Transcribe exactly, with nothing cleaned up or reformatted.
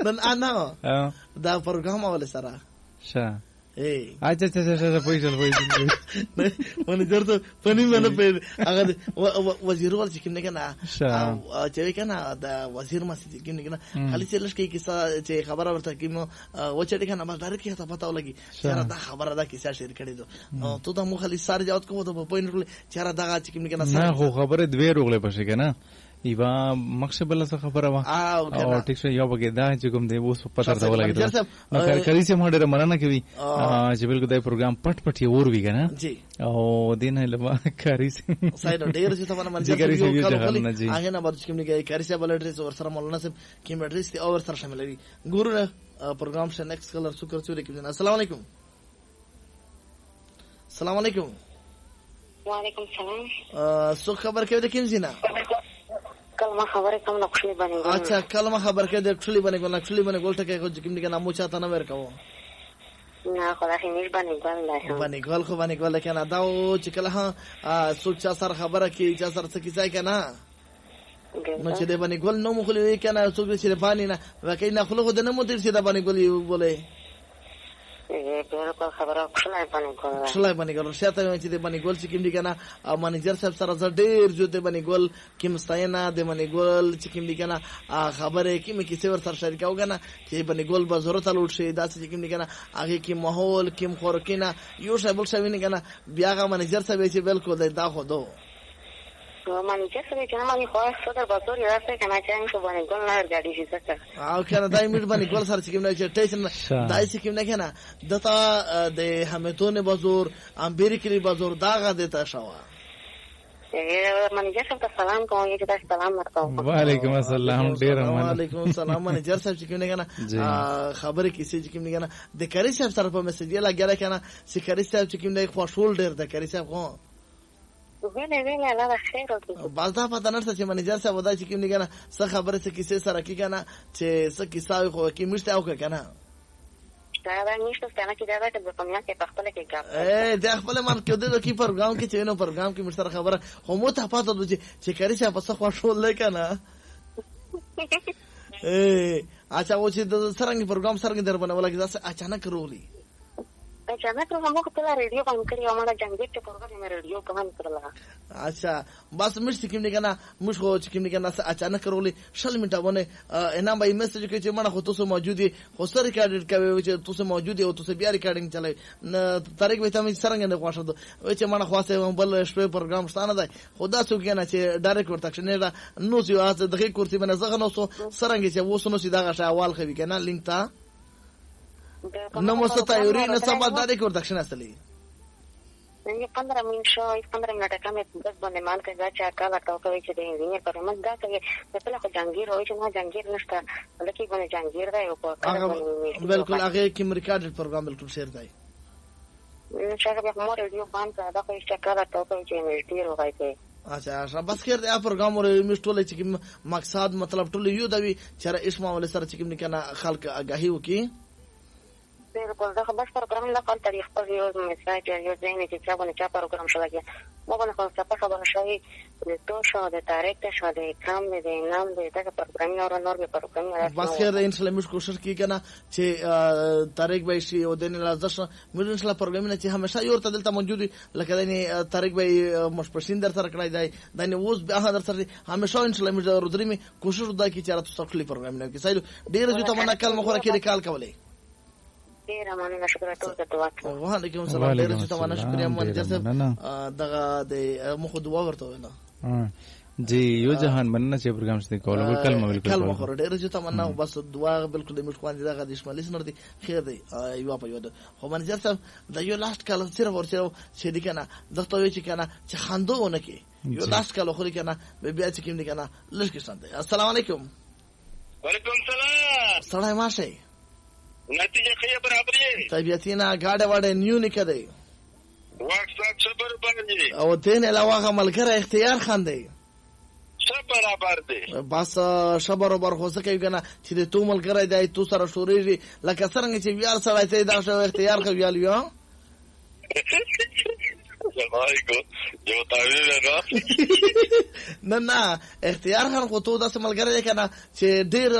نن انا دا پروګرام اول سره شه اے اچھا اچھا اچھا پویشل پویشل من درته پنی منه په هغه وزیر ول چې کوم نه کنه او چې کنه دا وزیر ما چې کوم نه کنه خالي چې لږ کې کیسه چې خبره ورته کوم و چې کنه ما ډایرکټ ته پتا ولګي چې دا خبره دا کیسه شیر کړي دو نو ته دا مو خالي سار جواب کوم ته په پوینټ چې را دا چې کوم نه کنه نه خو خبره دوی روغله پښې کنه ایوا مقصد بل څه خبره وا او ټیک شو یو بګی دا چې کوم دی اوس پته درته ولګی نو کاری چې ماډه مننه کوي چې بالکل دا پروګرام پټ پټ یور وی کنه جی او دینه لما کاری چې سایډ ډیر چې تمه منځ کې یو کار هغه نه بد چې کوم نه کاری چې بل اډرس ور سره مولانا صاحب کوم اډرس دی او ور سره شامل وي ګورو پروګرام شه نیکست کلر سو کرچو لیکن السلام علیکم السلام علیکم وعلیکم السلام سو خبر کې د کیم زینا کلمه خبره کوم نقشلی باندې اچھا کلمه خبر کې د نقشلی باندې ګل نقشلی باندې ګل ټکه کوم کې نامو چاته نه ورکاو نه خلاص یې باندې ګل لای باندې ګل خو باندې ګل کنه دا او چې کله ها سوچ چا سره خبره کې چا سره څه کیسه کنه نو چې د باندې ګل نو مخلي کنه څوک چې باندې نه وکای نه خلکو د نمو تیر چې د باندې ګل بوله په خبره خلای باندې ګل خلای باندې ګل شاته چې د باندې ګل چې کوم دي کنه منیجر صاحب سره زړه ډیر جو د باندې ګل کې مستاینه د باندې ګل چې کوم دي کنه خبره کې مې کیسه ور سره شریک وګنه چې باندې ګل به ضرورت لوټ شي دا چې کوم دي کنه هغه کې ماحول کې خور کینه یو شی بل شي نه کنه بیا هغه منیجر صاحب چې بالکل دا خو دو منیجر صاحب چې ما نه خو صدر بازار راځي کنه چې موږ باندې ګل نه ورګاډي شي څه او کنه دای میټ باندې ګل سره چې کوم نه چې ټیشن دای چې کوم نه کنه دتا د همتون بازار امریکای بازار داغه دتا شوا منیجر صاحب سلام کوم چې تاسو سلام ورکاو وعلیکم السلام ډیر مننه وعلیکم السلام منیجر صاحب چې کوم نه کنه خبره کیسه چې کوم نه کنه د کاری صاحب سره په میسج یې لګره کنه چې کاری صاحب چې کوم نه خوشول ډیر د کاری صاحب خو وینه وینه الله خیر وکړي باز دا پته نشته چې منیجر صاحب ودا چې کوم نه کنه څه خبره څه کیسه سره کی کنه چې څه کیسه خو کې مشته او کنه دا دا نشته څنګه چې دا ته په میاں کې په خپل کې ګاب اے د خپل مار کې د کی پروګرام کې چې نو پروګرام کې مشترک خبره خو مو ته پته ده چې کاری صاحب څه خوشول لیکنه اے اچھا و چې د سرنګ پروګرام سرنګ در بنول کې ځکه اچانک رولي اچانک هم وخت لا ریډیو باندې کړی او ما جنگیت ته پروګرام مې ریډیو کوم کړلا اچھا بس مش کوم نه کنه مش خو چې کوم نه کنه اچانک رولي شل منټه باندې انام به میسج کوي چې ما خو تاسو موجود دي خو سره ریکارډ کوي چې تاسو موجود دي او تاسو بیا ریکارډینګ چلای طریق به تاسو څنګه نه غواړئ و چې ما خو بل شپه پروګرام ستانه دی خدا څو کنه چې ډایرکټ ورته نه نو سی واسه دغه کورسي باندې زغه نو سرنګ چې وسونو سي دغه شاوال خوي کنه لینک تا نو مستتا یوري نو سبا د دې کوردکشن اصلي نن پندرہ منټ شو پندرہ منټه کمه دس باندې مان کې ځا چا کاله تاو کوي چې د انجینیر پر من دا کوي په خپل جنگیر وای چې ما جنگیر نشته لکه باندې جنگیر دی او په بالکل هغه کوم ریکارډ پروګرام بالکل شیر دی شاګه به مو ریډیو باندې دا کوي چې کاله تاو کوي چې انجینیر وای کوي اچھا بس خیر دا پروګرام ور مشټول چې مقصد مطلب ټول یو دوی چې اسمه ول سره چې کوم کنه خلک آگاهی وکي بالکل دا بس پروګرام لا کول تاریخ په یو میساج یو ځای نه چې چا باندې چا پروګرام شوی مو باندې خو څه په خبره شوی د تو شو د تاریخ ته شو د کام د نام د دا پروګرام اور نور به پروګرام بس خیر ان شاء الله موږ کوشش کی کنه چې تاریخ به شي او د نه لازم موږ ان شاء الله پروګرام نه چې همیشه یو ته دلته موجود لکه د تاریخ به مشپشین در سره کړای دی د نه اوس به هغه در سره همیشه ان شاء الله موږ رودري کوشش ودا کی چې تاسو خپل پروګرام نه کې سایل ډیر جو ته منا کلمه خو راکې ریکال کولای ډیر مننه شکر ته دعا کوم وعلیکم السلام ډیر چې تاسو شکریہ منیجر صاحب دغه د مخ دعا ورته وینا جی یو جهان مننه چې پروګرام ستې کول کلمه بالکل کلمه خو ډیر چې تاسو بس دعا بالکل د مخ باندې دغه د شمالي سنر دي خیر دی یو په یو خو منیجر صاحب د یو لاست کال صرف ورته چې دي کنه دغه وی چې کنه چې خندونه کې یو لاست کال خو کنه به بیا چې کوم دي کنه لږ کې سند السلام علیکم وعلیکم السلام سلام ماشه نتیجه خیه برابرې طبيعتینا گاډه وړه نیو نکدي واټساپ صبر باندې او دین علاوه ملګری اختیار خان دی صبر برابر دی بس صبر وبر خو څه کوي کنه چې تو ملګری دی تو سره شوريږي لکه څنګه چې بیا سره ته دا شو اختیار کوي یو زمایګو یو تاویل نه نه نه اختیار خان خو ته د ملګری کنه چې ډیر